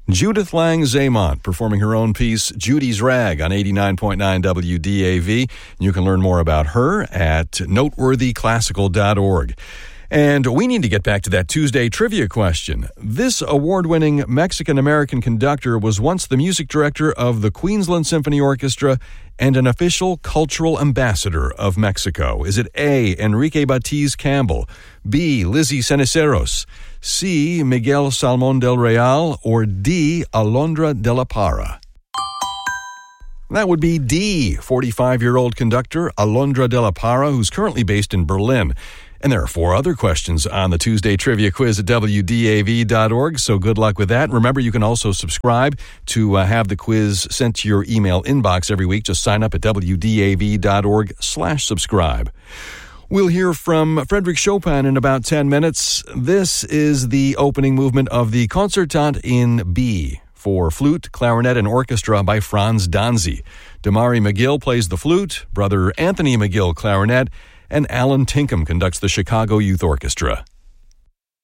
Judith Lang-Zamont performing her own piece, Judy's Rag, on 89.9 WDAV. You can learn more about her at noteworthyclassical.org. And we need to get back to that Tuesday trivia question. This award-winning Mexican-American conductor was once the music director of the Queensland Symphony Orchestra and an official cultural ambassador of Mexico. Is it A, Enrique Batiz Campbell, B, Lizzie Ceniceros, C, Miguel Salmón del Real, or D, Alondra de la Parra? That would be D, 45-year-old conductor Alondra de la Parra, who's currently based in Berlin. And there are 4 other questions on the Tuesday Trivia Quiz at WDAV.org, so good luck with that. Remember, you can also subscribe to have the quiz sent to your email inbox every week. Just sign up at WDAV.org/subscribe. We'll hear from Frédéric Chopin in about 10 minutes. This is the opening movement of the Concertant in B for flute, clarinet, and orchestra by Franz Danzi. Damari McGill plays the flute, brother Anthony McGill clarinet, and Alan Tinkham conducts the Chicago Youth Orchestra.